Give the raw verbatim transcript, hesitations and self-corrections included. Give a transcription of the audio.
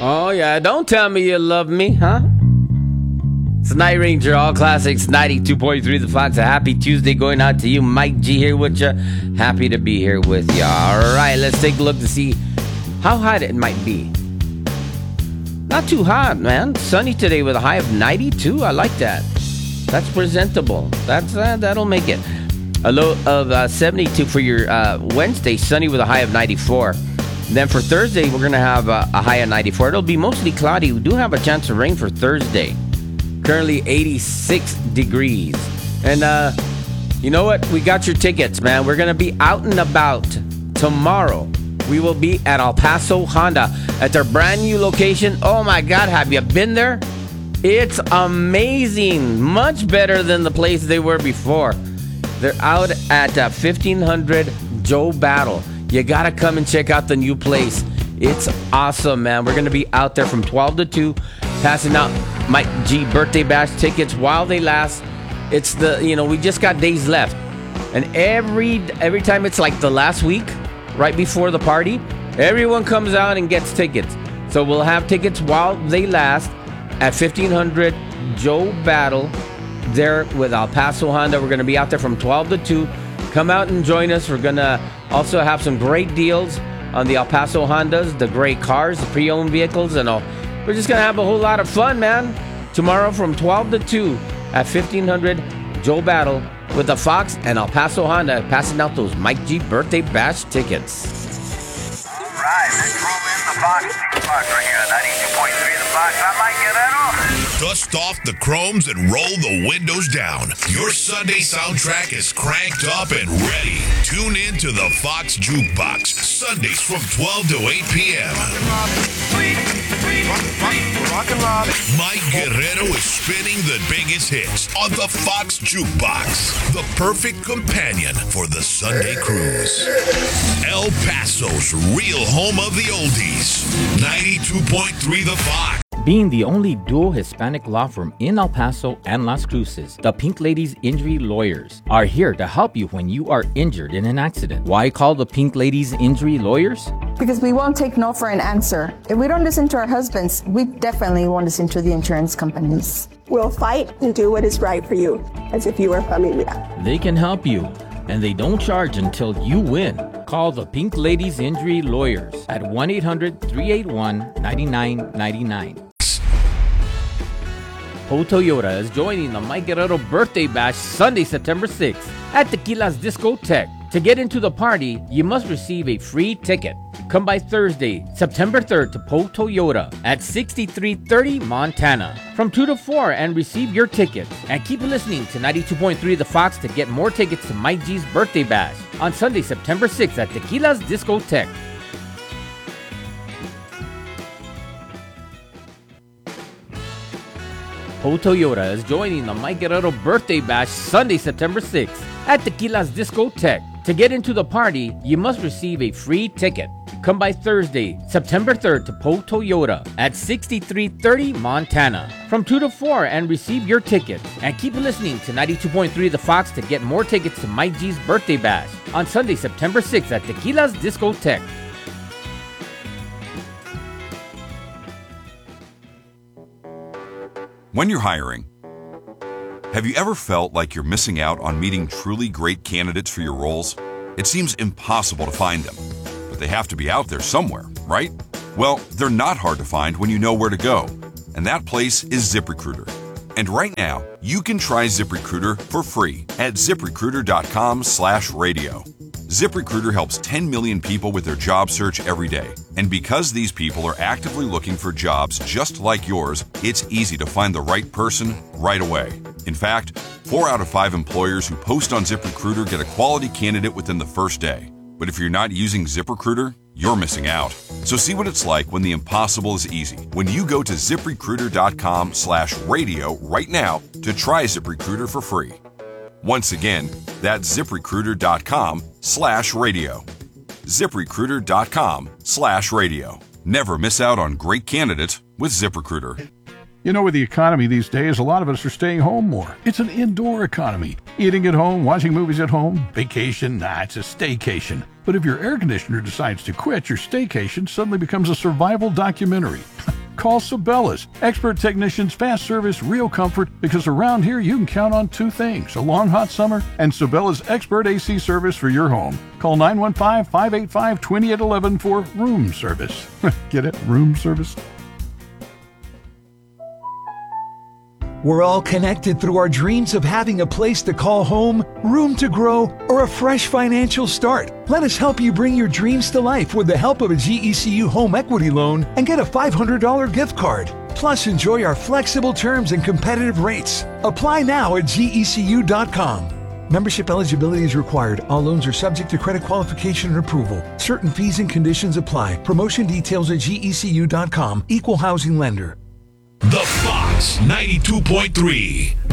Oh, yeah. Don't tell me you love me, huh? It's Night Ranger, All Classics, ninety-two point three The Fox. A happy Tuesday going out to you. Mike G here with you. Happy to be here with you. All right, let's take a look to see how hot it might be. Not too hot, man. Sunny today with a high of ninety-two. I like that. That's presentable. That's uh, That'll make it. A low of uh, seventy-two for your uh, Wednesday. Sunny with a high of ninety-four. Then for Thursday, we're going to have a, a high of ninety-four. It'll be mostly cloudy. We do have a chance of rain for Thursday. Currently eighty-six degrees. And uh, you know what? We got your tickets, man. We're going to be out and about tomorrow. We will be at El Paso Honda at their brand new location. Oh my God, have you been there? It's amazing. Much better than the place they were before. They're out at uh, fifteen hundred Joe Battle. You got to come and check out the new place. It's awesome, man. We're going to be out there from twelve to two, passing out Mike G birthday bash tickets while they last. It's the, you know, we just got days left. And every every time it's like the last week, right before the party, everyone comes out and gets tickets. So we'll have tickets while they last at fifteen hundred Joe Battle there with El Paso Honda. We're going to be out there from twelve to two. Come out and join us. We're going to also have some great deals on the El Paso Hondas, the great cars, the pre-owned vehicles, and all. We're just going to have a whole lot of fun, man. Tomorrow from twelve to two at fifteen hundred Joe Battle with the Fox and El Paso Honda passing out those Mike G birthday bash tickets. All right, let's roll in the Fox. Fox right here at ninety-two point three The Fox. I'm Mike Guerrero. Dust off the chromes and roll the windows down. Your Sunday soundtrack is cranked up and ready. Tune in to the Fox Jukebox, Sundays from twelve to eight p.m. Mike Guerrero is spinning the biggest hits on the Fox Jukebox, the perfect companion for the Sunday cruise. El Paso's real home of the oldies, ninety-two point three The Fox. Being the only dual Hispanic law firm in El Paso and Las Cruces, the Pink Ladies Injury Lawyers are here to help you when you are injured in an accident. Why call the Pink Ladies Injury Lawyers? Because we won't take no for an answer. If we don't listen to our husbands, we definitely won't listen to the insurance companies. We'll fight and do what is right for you, as if you were familia. They can help you, and they don't charge until you win. Call the Pink Ladies Injury Lawyers at one eight hundred three eight one nine nine nine nine. Ho Toyota is joining the Mike Guerrero Birthday Bash Sunday, September sixth at Tequila's Discotheque. To get into the party, you must receive a free ticket. Come by Thursday, September third to Po Toyota at sixty-three thirty Montana from two to four and receive your tickets. And keep listening to ninety-two point three The Fox to get more tickets to Mike G's Birthday Bash on Sunday, September sixth at Tequila's Discotheque. Po Toyota is joining the Mike Guerrero Birthday Bash Sunday, September sixth at Tequila's Discotheque. To get into the party, you must receive a free ticket. Come by Thursday, September third to Po Toyota at sixty-three thirty Montana from two to four and receive your tickets. And keep listening to ninety-two point three The Fox to get more tickets to Mike G's Birthday Bash on Sunday, September sixth at Tequila's Discotheque. When you're hiring, have you ever felt like you're missing out on meeting truly great candidates for your roles? It seems impossible to find them, but they have to be out there somewhere, right? Well, they're not hard to find when you know where to go, and that place is ZipRecruiter. And right now, you can try ZipRecruiter for free at ZipRecruiter.com slash radio. ZipRecruiter helps ten million people with their job search every day. And because these people are actively looking for jobs just like yours, it's easy to find the right person right away. In fact, four out of five employers who post on ZipRecruiter get a quality candidate within the first day. But if you're not using ZipRecruiter, you're missing out. So see what it's like when the impossible is easy. When you go to ZipRecruiter.com slash radio right now to try ZipRecruiter for free. Once again, that's ZipRecruiter.com slash radio. ZipRecruiter.com slash radio. Never miss out on great candidates with ZipRecruiter. You know, with the economy these days, a lot of us are staying home more. It's an indoor economy. Eating at home, watching movies at home, vacation, nah, it's a staycation. But if your air conditioner decides to quit, your staycation suddenly becomes a survival documentary. Call Sabela's. Expert technicians, fast service, real comfort, because around here you can count on two things, a long hot summer and Sabela's expert A C service for your home. Call nine one five, five eight five, two eight one one for room service. Get it? Room service? We're all connected through our dreams of having a place to call home, room to grow, or a fresh financial start. Let us help you bring your dreams to life with the help of a G E C U home equity loan and get a five hundred dollars gift card. Plus, enjoy our flexible terms and competitive rates. Apply now at G E C U dot com. Membership eligibility is required. All loans are subject to credit qualification and approval. Certain fees and conditions apply. Promotion details at G E C U dot com. Equal housing lender. The Fox ninety-two point three.